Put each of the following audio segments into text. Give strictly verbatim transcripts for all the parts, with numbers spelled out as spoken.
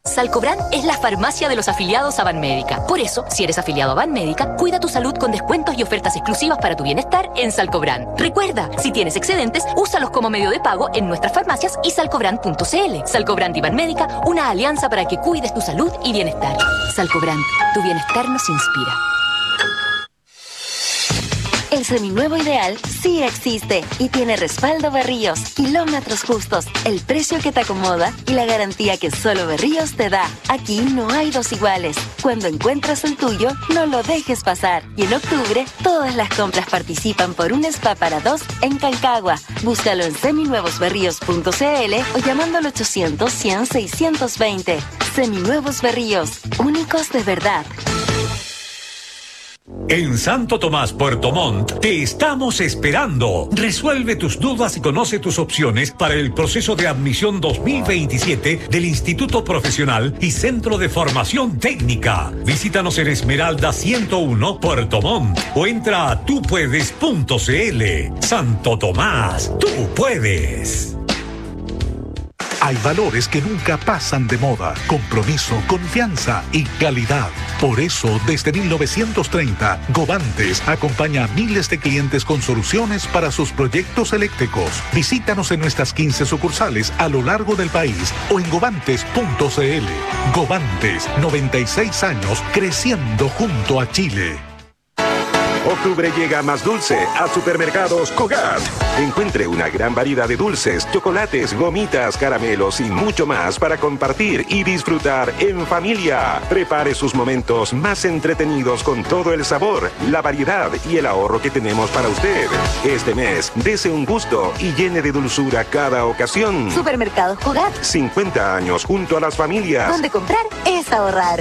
Salcobran es la farmacia de los afiliados a Banmédica. Por eso, si eres afiliado a Banmédica, cuida tu salud con descuentos y ofertas exclusivas para tu bienestar en Salcobran. Recuerda, si tienes excedentes, úsalos como medio de pago en nuestras farmacias y salcobran punto c l. Salcobran y Banmédica, una alianza para que cuides tu salud y bienestar. Salcobran, tu bienestar nos inspira. El seminuevo ideal sí existe y tiene respaldo Berríos, kilómetros justos, el precio que te acomoda y la garantía que solo Berríos te da. Aquí no hay dos iguales. Cuando encuentres el tuyo, no lo dejes pasar. Y en octubre, todas las compras participan por un spa para dos en Calcagua. Búscalo en seminuevos berríos punto c l o llamando al ochocientos, cien, seiscientos veinte. Seminuevos Berríos, únicos de verdad. En Santo Tomás, Puerto Montt, te estamos esperando. Resuelve tus dudas y conoce tus opciones para el proceso de admisión dos mil veintisiete del Instituto Profesional y Centro de Formación Técnica. Visítanos en Esmeralda ciento uno, Puerto Montt, o entra a tú puedes punto c l. Santo Tomás, tú puedes. Hay valores que nunca pasan de moda: compromiso, confianza y calidad. Por eso, desde mil novecientos treinta, Govantes acompaña a miles de clientes con soluciones para sus proyectos eléctricos. Visítanos en nuestras quince sucursales a lo largo del país o en govantes punto c l. Govantes, noventa y seis años creciendo junto a Chile. Octubre llega más dulce a Supermercados Cogat. Encuentre una gran variedad de dulces, chocolates, gomitas, caramelos y mucho más para compartir y disfrutar en familia. Prepare sus momentos más entretenidos con todo el sabor, la variedad y el ahorro que tenemos para usted. Este mes, dese un gusto y llene de dulzura cada ocasión. Supermercados Cogat. cincuenta años junto a las familias. Donde comprar es ahorrar.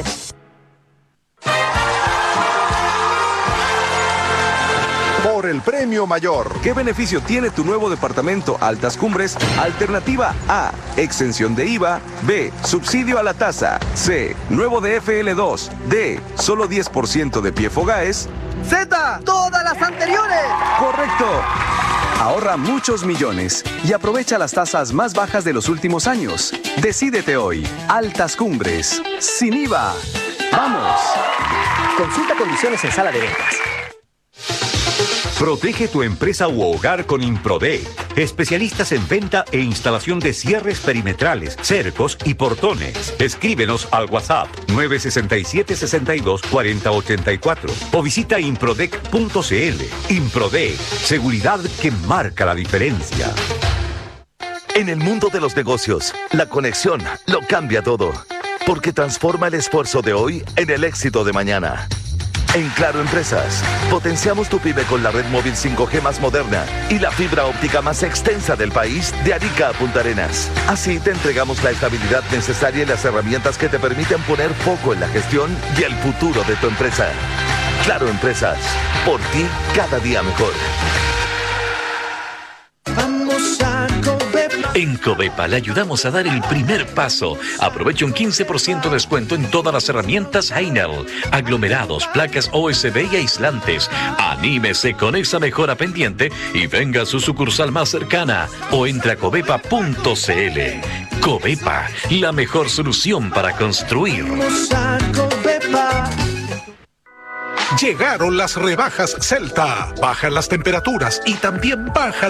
Por el premio mayor. ¿Qué beneficio tiene tu nuevo departamento Altas Cumbres? Alternativa A, exención de I V A. B, subsidio a la tasa. C, nuevo de F L dos. D, solo diez por ciento de P F O GAES. Z, todas las anteriores. Correcto. Ahorra muchos millones y aprovecha las tasas más bajas de los últimos años. Decídete hoy. Altas Cumbres. Sin I V A. ¡Vamos! Consulta condiciones en sala de ventas. Protege tu empresa u hogar con Improdec. Especialistas en venta e instalación de cierres perimetrales, cercos y portones. Escríbenos al WhatsApp nueve seis siete, seis dos, cuatro cero ocho cuatro o visita improdec punto c l. Improdec, seguridad que marca la diferencia. En el mundo de los negocios, la conexión lo cambia todo, porque transforma el esfuerzo de hoy en el éxito de mañana. En Claro Empresas, potenciamos tu pyme con la red móvil cinco G más moderna y la fibra óptica más extensa del país, de Arica a Punta Arenas. Así te entregamos la estabilidad necesaria y las herramientas que te permiten poner foco en la gestión y el futuro de tu empresa. Claro Empresas, por ti cada día mejor. Vamos a Covepa. En Covepa le ayudamos a dar el primer paso. Aproveche un quince por ciento de descuento en todas las herramientas Heinel, aglomerados, placas O S B y aislantes. Anímese con esa mejora pendiente y venga a su sucursal más cercana o entre a covepa punto c l. Covepa, la mejor solución para construir. Vamos a Covepa. Llegaron las rebajas Celta. Bajan las temperaturas y también bajan